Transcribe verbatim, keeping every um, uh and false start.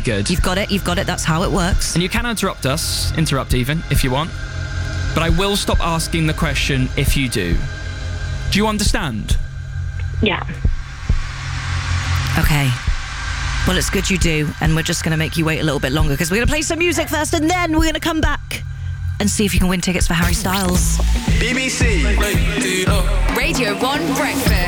good. You've got it, you've got it, that's how it works. And you can interrupt us, interrupt even, if you want. But I will stop asking the question if you do. Do you understand? Yeah. Okay. Well, it's good you do, and we're just going to make you wait a little bit longer because we're going to play some music first, and then we're going to come back and see if you can win tickets for Harry Styles. B B C Radio one Breakfast.